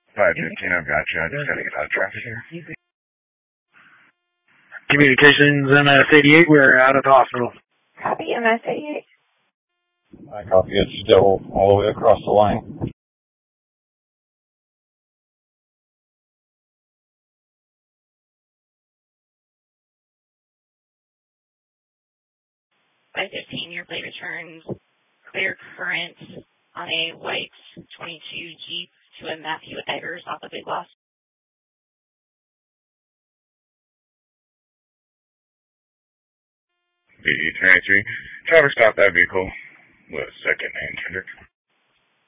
515, I've got you. I just gotta get out of traffic here. Communications MS-88, we're out of the hospital. Copy MS-88. I copy. It's still all the way across the line. By 15, your plate returns clear current on a white 22 Jeep to a Matthew Eggers off of Big Loss. BD 23. Traffic stop that vehicle with second name Kendrick.